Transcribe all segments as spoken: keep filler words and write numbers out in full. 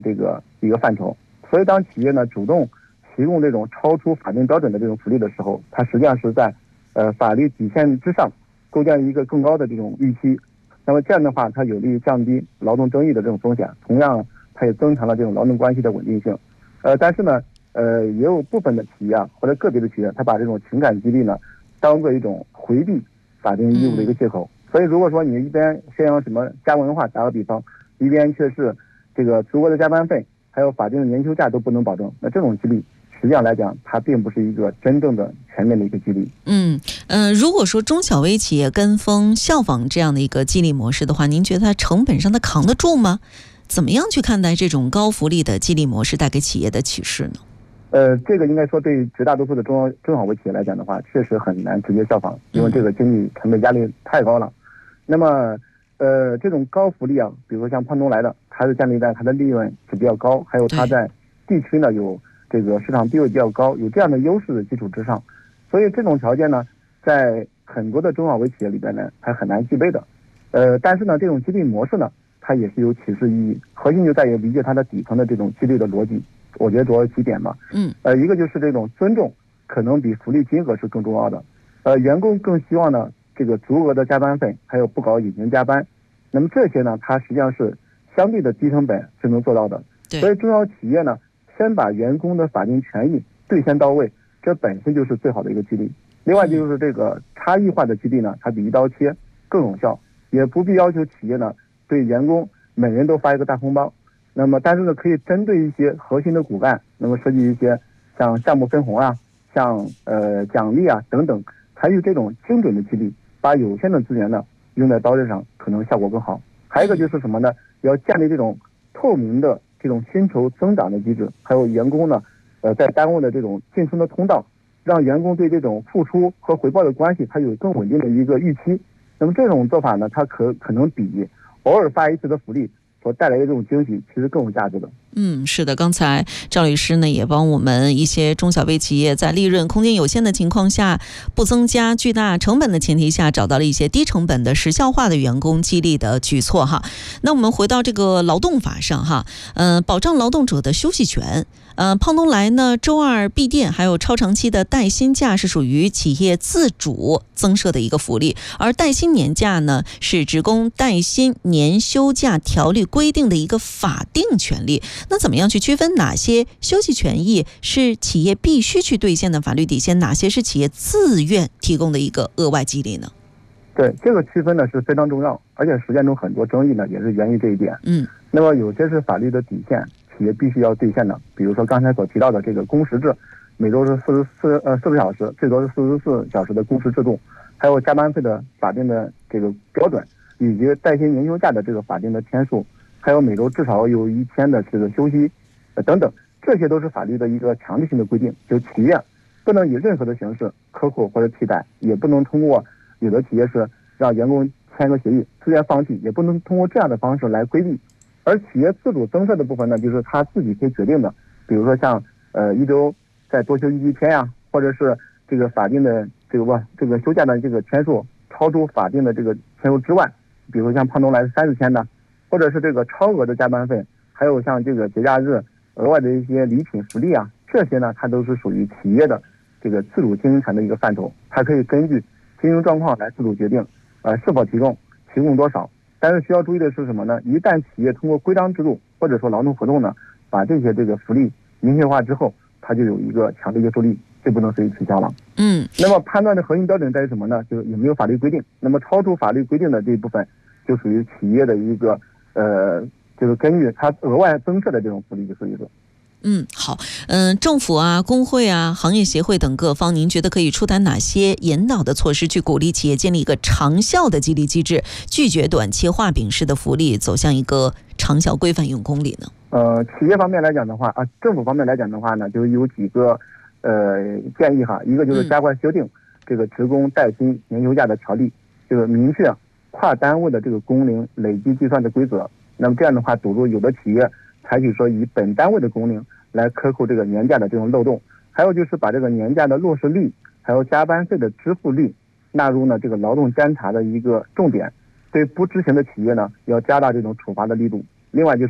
这个一个范畴。所以当企业呢主动提供这种超出法定标准的这种福利的时候，它实际上是在呃法律底线之上构建一个更高的这种预期。那么这样的话，它有利于降低劳动争议的这种风险，同样它也增强了这种劳动关系的稳定性。呃，但是呢，呃，也有部分的企业啊，或者个别的企业，它把这种情感激励呢，当做一种回避法定义务的一个借口。嗯、所以，如果说你一边宣扬什么加文化，打个比方，一边却是这个足额的加班费，还有法定的年休假都不能保证，那这种激励实际上来讲，它并不是一个真正的全面的一个激励。 嗯呃，如果说中小微企业跟风效仿这样的一个激励模式的话，您觉得它成本上它扛得住吗？怎么样去看待这种高福利的激励模式带给企业的启示呢？ 呃，这个应该说对绝大多数的中中小微企业来讲的话，确实很难直接效仿，因为这个经济成本压力太高了。嗯、那么，呃，这种高福利啊，比如说像胖东来的，它是建立在它的利润是比较高，还有它在地区呢有这个市场地位比较高，有这样的优势的基础之上，所以这种条件呢，在很多的中小微企业里边呢，还很难具备的。呃，但是呢，这种激励模式呢，它也是有启示意义，核心就在于理解它的底层的这种激励的逻辑。我觉得主要有几点吧。 嗯。 呃，一个就是这种尊重，可能比福利金额是更重要的。呃，员工更希望呢，这个足额的加班费，还有不搞隐形加班。那么这些呢，它实际上是相对的低成本是能做到的。所以中小企业呢，先把员工的法定权益兑现到位，这本身就是最好的一个激励。另外就是这个差异化的激励呢，它比一刀切更有效，也不必要求企业呢对员工每人都发一个大红包。那么但是呢，可以针对一些核心的骨干，那么设计一些像项目分红啊，像呃奖励啊等等，采取这种精准的激励，把有限的资源呢用在刀刃上，可能效果更好。还有一个就是什么呢？要建立这种透明的这种薪酬增长的机制，还有员工呢，呃，在单位的这种晋升的通道，让员工对这种付出和回报的关系，它有更稳定的一个预期。那么这种做法呢，它可可能比偶尔发一次的福利所带来的这种惊喜，其实更有价值的。 嗯，是的，刚才赵律师呢也帮我们一些中小微企业在利润空间有限的情况下，不增加巨大成本的前提下，找到了一些低成本的时效化的员工激励的举措哈。那我们回到这个劳动法上哈，呃，保障劳动者的休息权。呃，胖东来呢，周二闭店还有超长期的带薪假是属于企业自主增设的一个福利，而带薪年假呢是职工带薪年休假条例规定的一个法定权利。那怎么样去区分哪些休息权益是企业必须去兑现的法律底线，哪些是企业自愿提供的一个额外激励呢？ 对，这个区分呢是非常重要，而且实践中很多争议呢也是源于这一点。 嗯， 那么有些是法律的底线，企业必须要兑现的，比如说刚才所提到的这个工时制，每周是四十四呃四十小时，最多是四十四小时的工时制度，还有加班费的法定的这个标准，以及带薪年休假的这个法定的天数，还有每周至少有一天的这个休息，呃等等，这些都是法律的一个强制性的规定，就企业不能以任何的形式克扣或者替代，也不能通过有的企业是让员工签个协议自愿放弃，也不能通过这样的方式来规避。而企业自主增设的部分呢，就是他自己可以决定的，比如说像呃一周再多休息一天呀、啊，或者是这个法定的这个不这个休假的这个天数超出法定的这个天数之外，比如说像胖东来是三十天的，或者是这个超额的加班费，还有像这个节假日额外的一些礼品福利啊，这些呢它都是属于企业的这个自主经营权的一个范畴，它可以根据经营状况来自主决定呃是否提供提供多少。但是需要注意的是什么呢？一旦企业通过规章制度或者说劳动合同呢，把这些这个福利明确化之后，它就有一个强的约束力，就不能随意取消了。 嗯， 那么判断的核心标准在于什么呢？就是有没有法律规定。那么超出法律规定的这一部分，就属于企业的一个呃，就是根据它额外增设的这种福利，就属于是。 嗯，好，嗯、呃，政府啊、工会啊、行业协会等各方，您觉得可以出台哪些引导的措施，去鼓励企业建立一个长效的激励机制，拒绝短期画饼式的福利，走向一个长效规范用公理呢？ 呃，企业方面来讲的话啊，政府方面来讲的话呢，就有几个呃建议哈，一个就是加快修订这个职工带薪年休假的条例，这个明确跨单位的这个工龄累计计算的规则。那么这样的话，堵住有的企业采取说以本单位的工龄来克扣这个年假的这种漏洞。还有就是把这个年假的落实率，还有加班费的支付率纳入呢这个劳动监察的一个重点。对不执行的企业呢，要加大这种处罚的力度。另外就是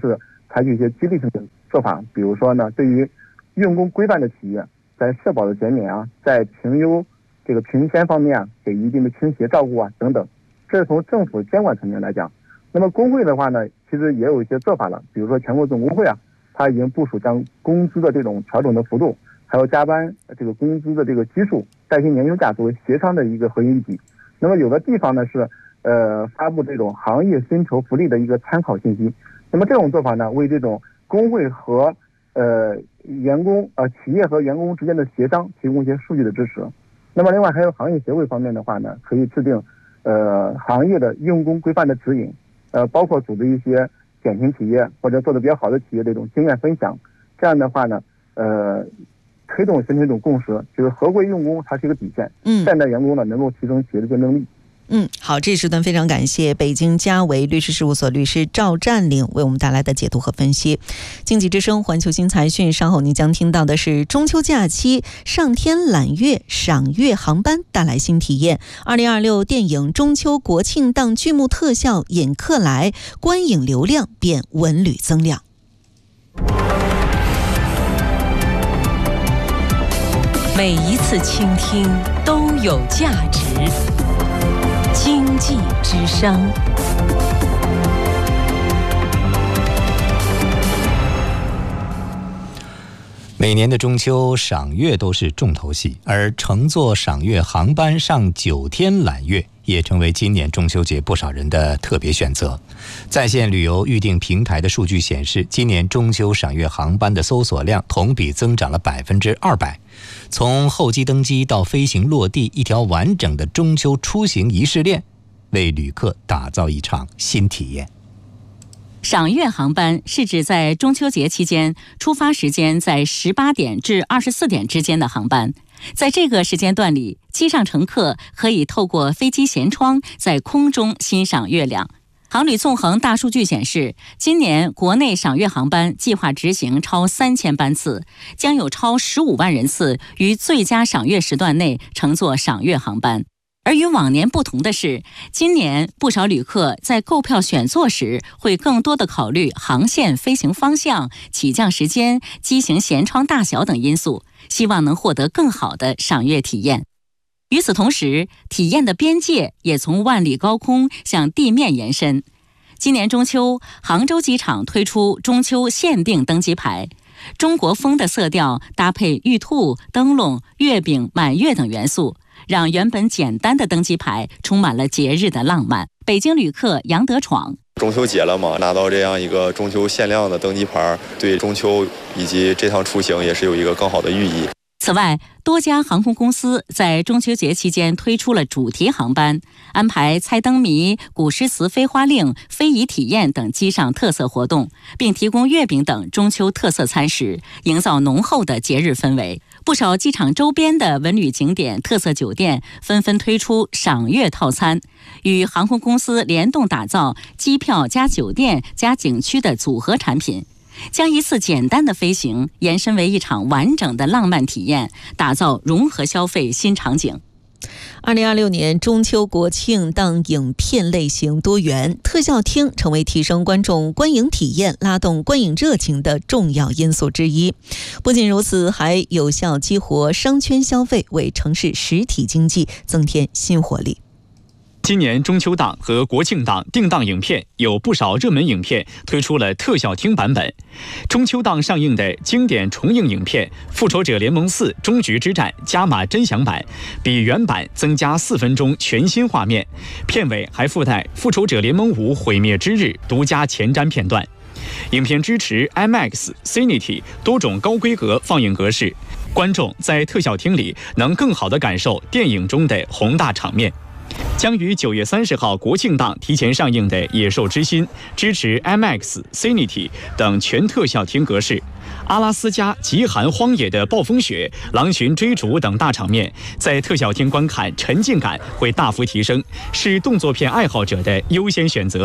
采取一些激励性的做法，比如说呢，对于用工规范的企业，在社保的减免啊，在评优这个评先方面啊，给一定的倾斜照顾啊等等。这是从政府监管层面来讲。那么工会的话呢，其实也有一些做法了，比如说全国总工会啊，它已经部署将工资的这种调整的幅度，还有加班这个工资的这个基数、带薪年休假作为协商的一个核心议题。那么有的地方呢是呃发布这种行业薪酬福利的一个参考信息。那么这种做法呢，为这种工会和呃员工呃企业和员工之间的协商提供一些数据的支持。那么另外还有行业协会方面的话呢，可以制定呃行业的用工规范的指引，呃包括组织一些典型企业或者做得比较好的企业这种经验分享。这样的话呢，呃推动形成一种共识，就是合规用工它是一个底线， 嗯， 善待员工呢能够提升企业的竞争力。 嗯，好，这时段非常感谢北京嘉维律师事务所律师赵占领为我们带来的解读和分析。经济之声环球新财讯，稍后您将听到的是中秋假期上天揽月赏月航班带来新体验。二零二六电影中秋国庆档剧目特效引客来，观影流量变文旅增量。 每一次倾听都有价值。经济之声。 每年的中秋赏月都是重头戏，而乘坐赏月航班上九天揽月也成为今年中秋节不少人的特别选择。在线旅游预订平台的数据显示，今年中秋赏月航班的搜索量同比增长了百分之二百。从候机登机到飞行落地，一条完整的中秋出行仪式链，为旅客打造一场新体验。 赏月航班是指在中秋节期间出发时间在十八点至二十四点之间的航班。在这个时间段里，机上乘客可以透过飞机舷窗在空中欣赏月亮。航旅纵横大数据显示，今年国内赏月航班计划执行超三千班次，将有超十五万人次于最佳赏月时段内乘坐赏月航班。而与往年不同的是，今年不少旅客在购票选座时会更多的考虑航线、飞行方向、起降时间、机型舷窗大小等因素，希望能获得更好的赏月体验。与此同时，体验的边界也从万里高空向地面延伸。今年中秋，杭州机场推出中秋限定登机牌，中国风的色调搭配玉兔、灯笼、月饼、满月等元素，让原本简单的登机牌充满了节日的浪漫。北京旅客杨德闯， 中秋节了嘛，拿到这样一个中秋限量的登机牌，对中秋以及这趟出行也是有一个更好的寓意。 此外，多家航空公司在中秋节期间推出了主题航班，安排猜灯谜、古诗词飞花令、非遗体验等机上特色活动，并提供月饼等中秋特色餐食，营造浓厚的节日氛围。不少机场周边的文旅景点、特色酒店纷纷推出赏月套餐，与航空公司联动打造机票加酒店加景区的组合产品，将一次简单的飞行延伸为一场完整的浪漫体验，打造融合消费新场景。 二零二六年中秋国庆档影片类型多元，特效厅成为提升观众观影体验、拉动观影热情的重要因素之一。不仅如此，还有效激活商圈消费，为城市实体经济增添新活力。 今年中秋档和国庆档定档影片有不少热门影片推出了特效厅版本。中秋档上映的经典重映影片《复仇者联盟四：终局之战》加码真享版，比原版增加四分钟全新画面，片尾还附带《复仇者联盟五：毁灭之日》独家前瞻片段。影片支持 IMAX、Cinity 多种高规格放映格式，观众在特效厅里能更好地感受电影中的宏大场面。将于九月三十号国庆档提前上映的《野兽之心》支持 IMAX、Cinity 等全特效厅格式。阿拉斯加极寒荒野的暴风雪、狼群追逐等大场面，在特效厅观看沉浸感会大幅提升，是动作片爱好者的优先选择。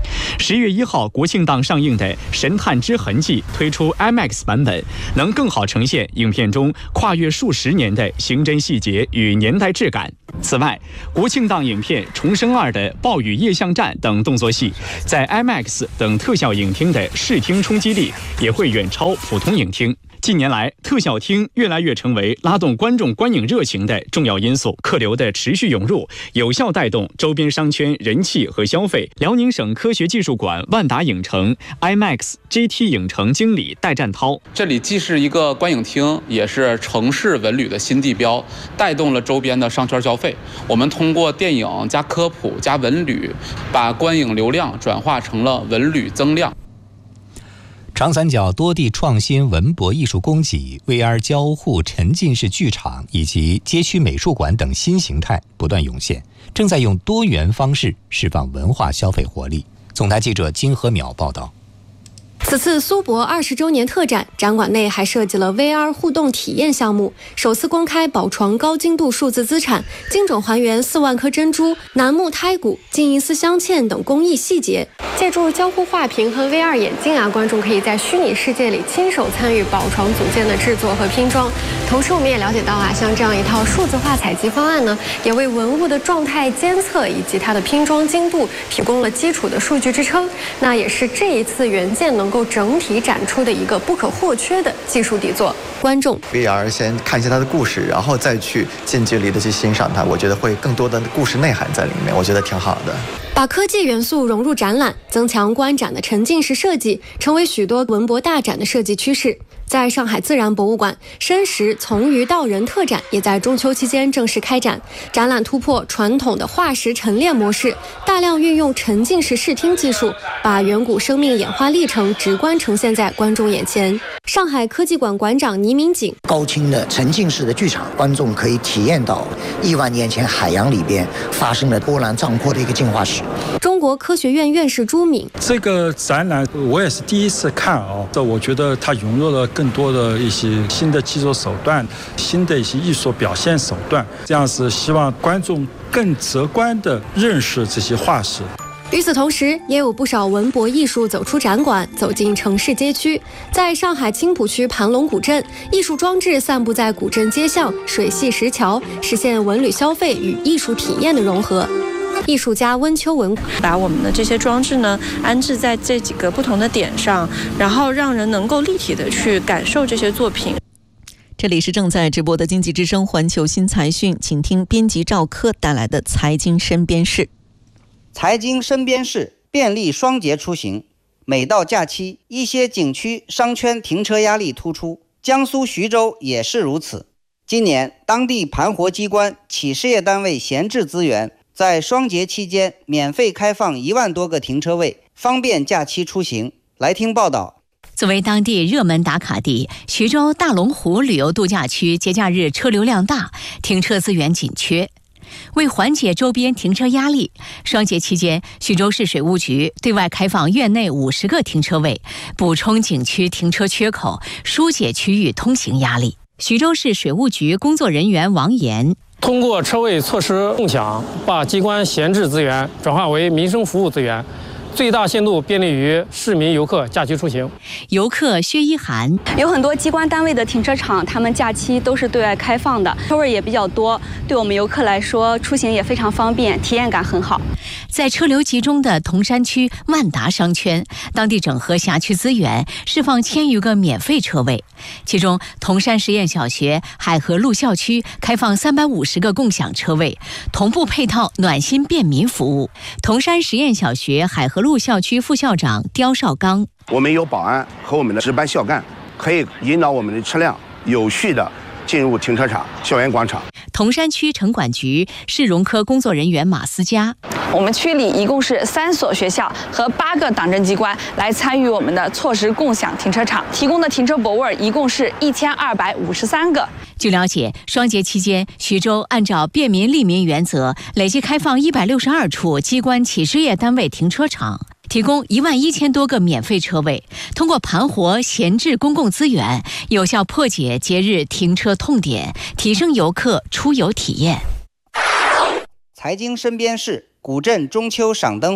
十月一号，国庆档上映的《神探之痕迹》推出 IMAX 版本，能更好呈现影片中跨越数十年的刑侦细节与年代质感。此外，国庆档影片《重生二》的暴雨夜巷战等动作戏，在 IMAX 等特效影厅的视听冲击力也会远超普通影厅。近年来，特效厅越来越成为拉动观众观影热情的重要因素，客流的持续涌入，有效带动周边商圈人气和消费。辽宁省科学技术馆万达影城 IMAX G T 影城经理戴占涛： 这里既是一个观影厅，也是城市文旅的新地标，带动了周边的商圈消费。我们通过电影加科普加文旅，把观影流量转化成了文旅增量。 长三角多地创新文博艺术供给、V R 交互沉浸式剧场以及街区美术馆等新形态不断涌现，正在用多元方式释放文化消费活力。总台记者金和淼报道。 此次苏博二十周年特展，展馆内还设计了 V R 互动体验项目，首次公开宝床高精度数字资产，精准还原四万颗珍珠、楠木胎骨、金银丝镶嵌等工艺细节。借助交互画屏和 V R 眼镜啊，观众可以在虚拟世界里亲手参与宝床组件的制作和拼装。同时，我们也了解到啊，像这样一套数字化采集方案呢，也为文物的状态监测以及它的拼装精度提供了基础的数据支撑。那也是这一次原件能够整体展出的一个不可或缺的技术底座。观众 V R 先看一下它的故事，然后再去近距离的去欣赏它，我觉得会更多的故事内涵在里面，我觉得挺好的。 把科技元素融入展览，增强观展的沉浸式设计，成为许多文博大展的设计趋势。在上海自然博物馆，生食从鱼到人特展也在中秋期间正式开展。展览突破传统的化石陈列模式，大量运用沉浸式视听技术，把远古生命演化历程直观呈现在观众眼前。上海科技馆馆长倪明景： 高清的沉浸式的剧场，观众可以体验到亿万年前海洋里边发生了波澜壮阔的一个进化史。 中国科学院院士朱敏： 这个展览我也是第一次看哦，这我觉得它融入了更多的一些新的技术手段、新的一些艺术表现手段，这样是希望观众更直观地认识这些化石。 与此同时，也有不少文博艺术走出展馆，走进城市街区。在上海青浦区盘龙古镇，艺术装置散布在古镇街巷、水系石桥，实现文旅消费与艺术体验的融合。艺术家温秋文把我们的这些装置呢安置在这几个不同的点上，然后让人能够立体的去感受这些作品。 这里是正在直播的经济之声环球新财讯，请听编辑赵科带来的财经身边事。 财经身边事，便利双节出行。每到假期，一些景区商圈停车压力突出，江苏徐州也是如此。今年，当地盘活机关、企事业单位闲置资源，在双节期间免费开放一万多个停车位，方便假期出行。来听报道。 作为当地热门打卡地，徐州大龙湖旅游度假区节假日车流量大，停车资源紧缺。为缓解周边停车压力，双节期间，徐州市水务局对外开放院内五十个停车位，补充景区停车缺口，疏解区域通行压力。徐州市水务局工作人员王岩： 通过车位措施共享，把机关闲置资源转化为民生服务资源，最大限度便利于市民游客假期出行。 游客薛一涵： 有很多机关单位的停车场，他们假期都是对外开放的，车位也比较多，对我们游客来说出行也非常方便，体验感很好。 在车流集中的铜山区万达商圈，当地整合辖区资源，释放千余个免费车位。其中，铜山实验小学海河路校区开放三百五十个共享车位，同步配套暖心便民服务。铜山实验小学海河路校区副校长刁绍刚： 我们有保安和我们的值班校干，可以引导我们的车辆有序的进入停车场、校园广场。 铜山区城管局市容科工作人员马思佳： 我们区里一共是三所学校和八个党政机关来参与我们的措施共享停车场，提供的停车泊位一共是一千二百五十三个。 据了解，双节期间，徐州按照便民利民原则，累计开放一百六十二处机关企事业单位停车场，提供一万一千多个免费车位。通过盘活闲置公共资源，有效破解节日停车痛点，提升游客出游体验。 财经身边事，古镇中秋赏灯会。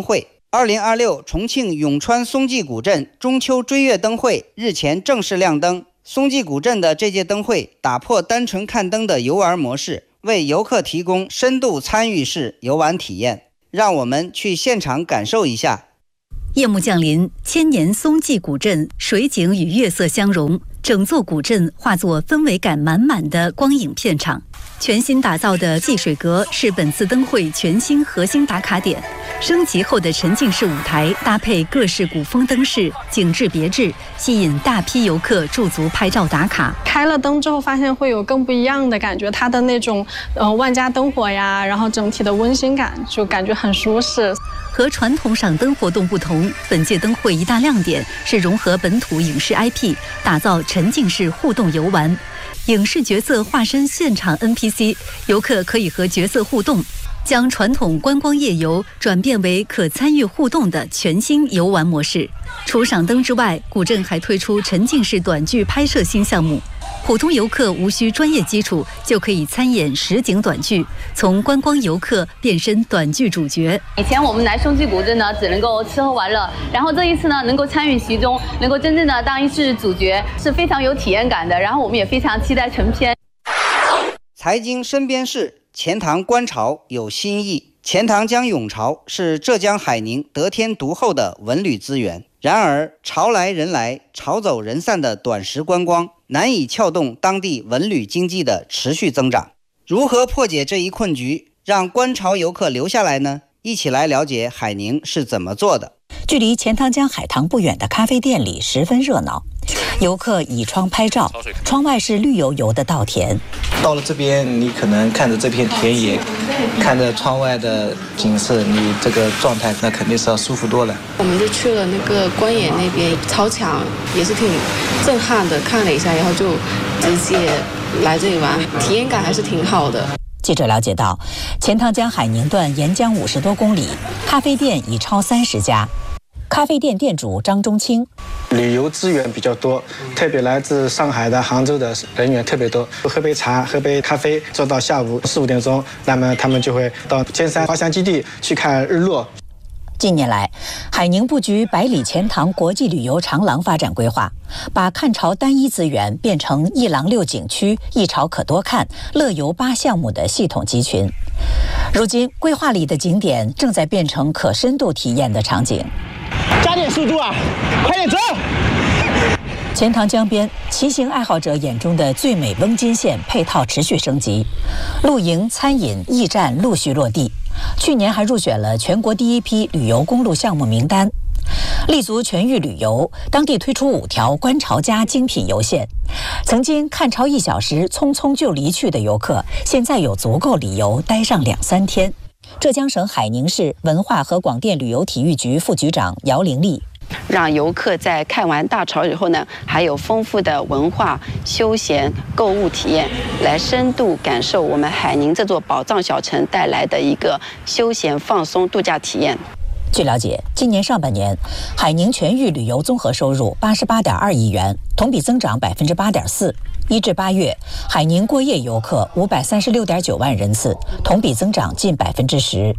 二零二六重庆永川松纪古镇中秋追月灯会日前正式亮灯。松纪古镇的这届灯会打破单纯看灯的游玩模式，为游客提供深度参与式游玩体验。让我们去现场感受一下。 夜幕降临，千年松纪古镇水景与月色相融，整座古镇化作氛围感满满的光影片场。全新打造的祭水阁是本次灯会全新核心打卡点，升级后的沉浸式舞台搭配各式古风灯饰，景致别致，吸引大批游客驻足拍照打卡。 开了灯之后，发现会有更不一样的感觉，它的那种呃万家灯火呀，然后整体的温馨感就感觉很舒适。 和传统赏灯活动不同，本届灯会一大亮点是融合本土影视 I P， 打造沉浸式互动游玩。影视角色化身现场 N P C， 游客可以和角色互动，将传统观光夜游转变为可参与互动的全新游玩模式。除赏灯之外，古镇还推出沉浸式短剧拍摄新项目，普通游客无需专业基础就可以参演实景短剧，从观光游客变身短剧主角。 以前我们来松纪古镇呢，只能够吃喝玩乐，然后这一次呢，能够参与其中，能够真正的当一次主角，是非常有体验感的。然后我们也非常期待成片。 财经身边事，钱塘观潮有新意。钱塘江涌潮是浙江海宁得天独厚的文旅资源，然而潮来人来，潮走人散的短时观光难以撬动当地文旅经济的持续增长。如何破解这一困局，让观潮游客留下来呢？一起来了解海宁是怎么做的。 距离钱塘江海棠不远的咖啡店里十分热闹，游客倚窗拍照，窗外是绿油油的稻田。 到了这边，你可能看着这片田野，看着窗外的景色，你这个状态那肯定是要舒服多了。 我们就去了那个官野那边，超强也是挺震撼的，看了一下，然后就直接来这里玩，体验感还是挺好的。 记者了解到，钱塘江海宁段沿江五十多公里，咖啡店已超三十家。咖啡店店主张中清， 旅游资源比较多，特别来自上海的、杭州的人员特别多。喝杯茶、喝杯咖啡，做到下午四五点钟，那么他们就会到尖山滑翔基地去看日落。 近年来，海宁布局百里钱塘国际旅游长廊发展规划，把看潮单一资源变成一廊六景区、一潮可多看、乐游八项目的系统集群。如今，规划里的景点正在变成可深度体验的场景。 加点速度啊，快点走！ 钱塘江边，骑行爱好者眼中的最美翁金线配套持续升级，露营、餐饮、驿站陆续落地。去年还入选了全国第一批旅游公路项目名单。立足全域旅游，当地推出五条观潮加精品游线。曾经看潮一小时匆匆就离去的游客，现在有足够理由待上两三天。浙江省海宁市文化和广电旅游体育局副局长姚玲丽， 让游客在看完大潮以后呢，还有丰富的文化、休闲、购物体验，来深度感受我们海宁这座宝藏小城带来的一个休闲放松度假体验。 据了解，今年上半年，海宁全域旅游综合收入八十八点二亿元，同比增长百分之八点四。一至八月，海宁过夜游客五百三十六点九万人次，同比增长近百分之十。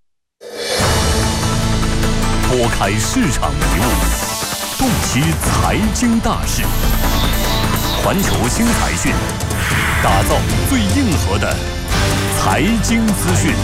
拨开市场迷雾，洞悉财经大事，环球新财讯，打造最硬核的财经资讯。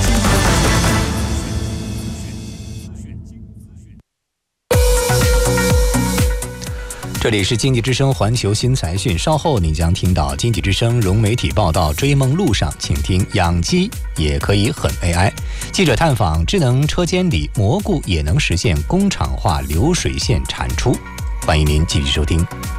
这里是经济之声环球新财讯，稍后你将听到经济之声融媒体报道追梦路上，请听养鸡也可以很 A I。 记者探访智能车间里蘑菇也能实现工厂化流水线产出，欢迎您继续收听。